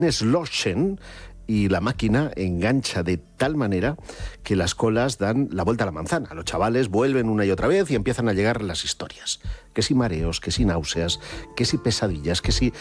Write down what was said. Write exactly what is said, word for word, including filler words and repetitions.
Sloschen, y la máquina engancha de tal manera que las colas dan la vuelta a la manzana. Los chavales vuelven una y otra vez y empiezan a llegar las historias. Que si mareos, que si náuseas, que si pesadillas, que si